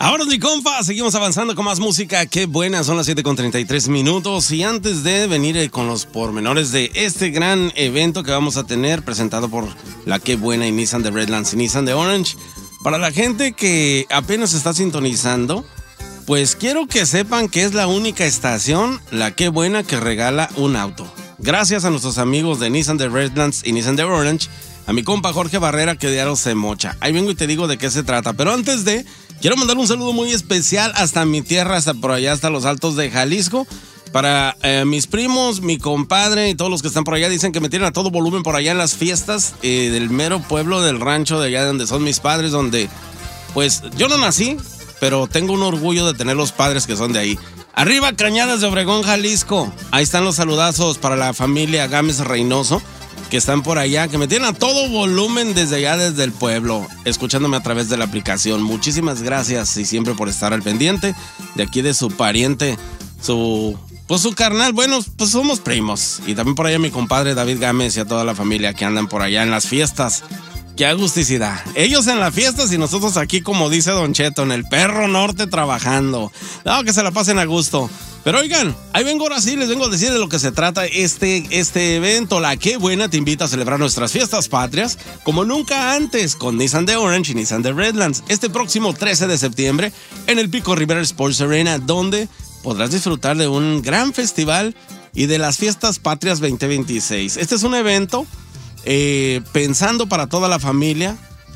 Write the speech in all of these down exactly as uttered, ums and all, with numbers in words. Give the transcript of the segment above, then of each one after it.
Ahora, mi compa, seguimos avanzando con más música. Qué buena, son las siete con treinta y tres minutos. Y antes de venir con los pormenores de este gran evento que vamos a tener, presentado por la Qué Buena y Nissan de Redlands y Nissan de Orange, para la gente que apenas está sintonizando, pues quiero que sepan que es la única estación, la Qué Buena, que regala un auto. Gracias a nuestros amigos de Nissan de Redlands y Nissan de Orange, a mi compa Jorge Barrera, que diario se mocha. Ahí vengo y te digo de qué se trata. Pero antes de, quiero mandar un saludo muy especial hasta mi tierra, hasta por allá, hasta los altos de Jalisco. Para eh, mis primos, mi compadre y todos los que están por allá, dicen que me tienen a todo volumen por allá en las fiestas eh, del mero pueblo del rancho de allá donde son mis padres, donde pues yo no nací, pero tengo un orgullo de tener los padres que son de ahí. Arriba, Cañadas de Obregón, Jalisco. Ahí están los saludazos para la familia Gámez Reynoso, que están por allá, que me tienen a todo volumen desde allá, desde el pueblo, escuchándome a través de la aplicación. Muchísimas gracias y siempre por estar al pendiente de aquí de su pariente, su, pues su carnal. Bueno, pues somos primos. Y también por allá mi compadre David Gámez y a toda la familia que andan por allá en las fiestas. ¡Qué agusticidad! Ellos en las fiestas y nosotros aquí, como dice Don Cheto, en el Perro Norte trabajando. No, que se la pasen a gusto. Pero oigan, ahí vengo ahora sí, les vengo a decir de lo que se trata este, este evento. La Qué Buena te invita a celebrar nuestras fiestas patrias como nunca antes con Nissan de Orange y Nissan de Redlands. Este próximo trece de septiembre en el Pico Rivera Sports Arena, donde podrás disfrutar de un gran festival y de las fiestas patrias veinte veintiséis. Este es un evento eh, pensando para toda la familia.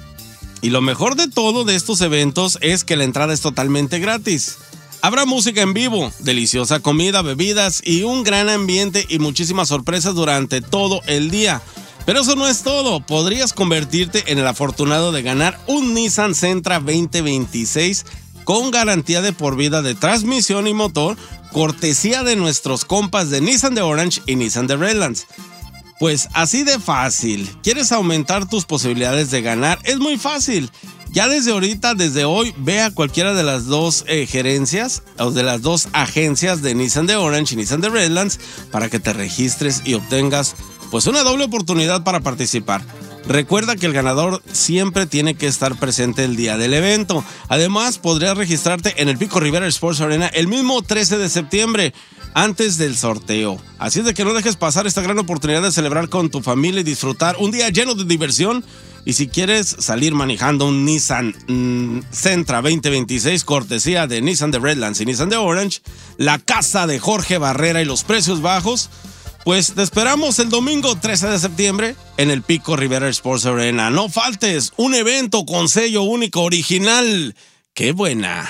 Y lo mejor de todo de estos eventos es que la entrada es totalmente gratis. Habrá música en vivo, deliciosa comida, bebidas y un gran ambiente y muchísimas sorpresas durante todo el día. Pero eso no es todo. Podrías convertirte en el afortunado de ganar un Nissan Sentra veinte veintiséis con garantía de por vida de transmisión y motor, cortesía de nuestros compas de Nissan de Orange y Nissan de Redlands. Pues así de fácil. ¿Quieres aumentar tus posibilidades de ganar? Es muy fácil. Ya desde ahorita, desde hoy, ve a cualquiera de las dos eh, gerencias o de las dos agencias de Nissan de Orange y Nissan de Redlands para que te registres y obtengas pues una doble oportunidad para participar. Recuerda que el ganador siempre tiene que estar presente el día del evento. Además, podrías registrarte en el Pico Rivera Sports Arena el mismo trece de septiembre, antes del sorteo. Así es de que no dejes pasar esta gran oportunidad de celebrar con tu familia y disfrutar un día lleno de diversión. Y si quieres salir manejando un Nissan mmm, Sentra veinte veintiséis, cortesía de Nissan de Redlands y Nissan de Orange, la casa de Jorge Barrera y los precios bajos, pues te esperamos el domingo trece de septiembre en el Pico Rivera Sports Arena. No faltes, un evento con sello único, original. ¡Qué buena!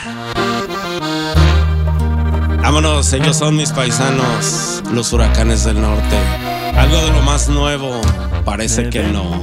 Vámonos, ellos son mis paisanos, los Huracanes del Norte. Algo de lo más nuevo, parece que no.